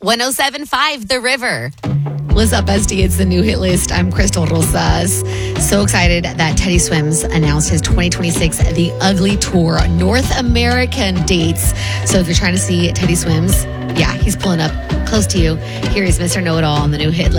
107.5 The River. What's up, bestie? It's the new hit list. I'm Crystal Rosas. So excited that Teddy Swims announced his 2026 The Ugly Tour North American dates. So if you're trying to see Teddy Swims, yeah, he's pulling up close to you. Here is Mr. Know-It-All on the new hit list.